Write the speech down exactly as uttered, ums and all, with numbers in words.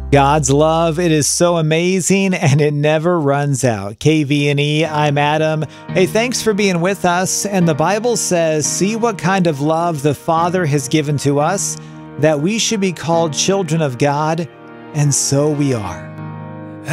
God's love, it is so amazing and it never runs out. K V N E, I'm Adam. Hey, thanks for being with us. And the Bible says, see what kind of love the Father has given to us, that we should be called children of God, and so we are.